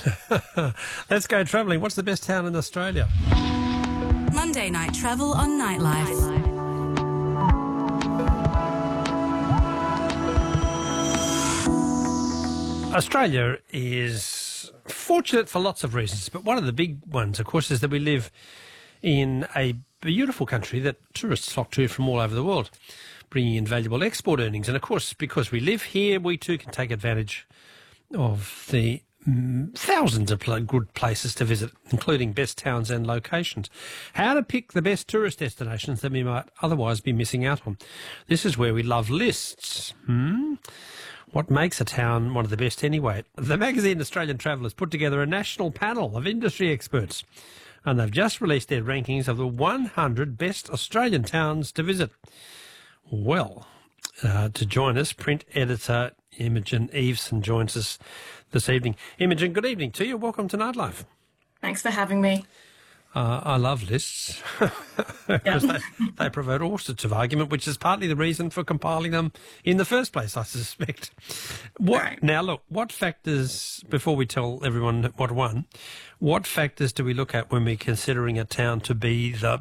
Let's go travelling. What's the best town in Australia? Monday Night Travel on Nightlife. Australia is fortunate for lots of reasons, but one of the big ones, of course, is that we live in a beautiful country that tourists flock to from all over the world, bringing in valuable export earnings. And, of course, because we live here, we too can take advantage of the thousands of good places to visit, including best towns and locations. How to pick the best tourist destinations that we might otherwise be missing out on. This is where we love lists. What makes a town one of the best anyway? The magazine Australian Travel has put together a national panel of industry experts, and they've just released their rankings of the 100 best Australian towns to visit. Well, to join us, print editor Imogen Eveson joins us this evening. Imogen, good evening to you. Welcome to Nightlife. Thanks for having me. I love lists because they provide all sorts of argument, which is partly the reason for compiling them in the first place, I suspect. Right. Now, look, what factors, before we tell everyone what won, what factors do we look at when we're considering a town to be the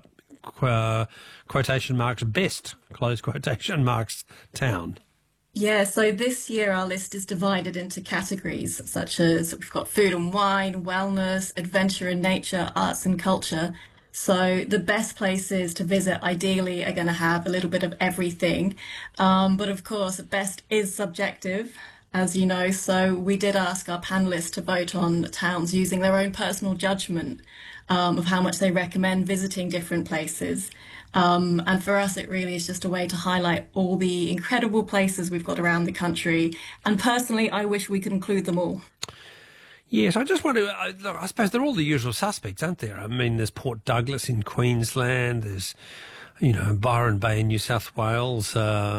quotation marks best, close quotation marks, town? Yeah, so this year our list is divided into categories such as we've got food and wine, wellness, adventure and nature, arts and culture. So the best places to visit ideally are going to have a little bit of everything. But of course, best is subjective, as you know. So we did ask our panelists to vote on towns using their own personal judgment of how much they recommend visiting different places. And for us, it really is just a way to highlight all the incredible places we've got around the country. And personally, I wish we could include them all. Yes, I just want to, I suppose they're all the usual suspects, aren't there? I mean, there's Port Douglas in Queensland, there's, Byron Bay in New South Wales,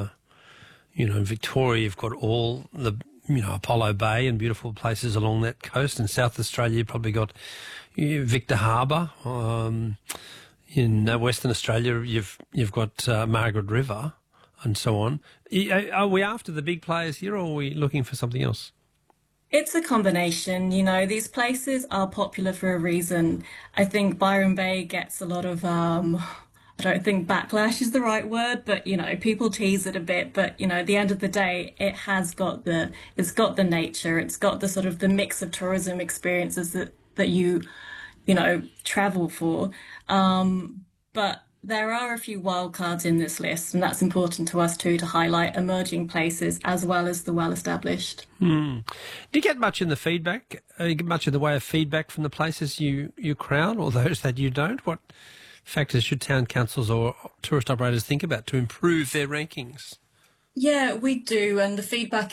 in Victoria you've got all the, Apollo Bay and beautiful places along that coast. In South Australia you've probably got Victor Harbour. In Western Australia, you've got Margaret River and so on. Are we after the big players here, or are we looking for something else? It's a combination. These places are popular for a reason. I think Byron Bay gets a lot of, I don't think backlash is the right word, but, people tease it a bit. But, at the end of the day, it's got the nature. It's got the sort of the mix of tourism experiences that you travel for. But there are a few wild cards in this list, and that's important to us too, to highlight emerging places as well as the well-established. Do you get much in the feedback? You get much in the way of feedback from the places you crown, or those that you don't? What factors should town councils or tourist operators think about to improve their rankings? Yeah, we do, and the feedback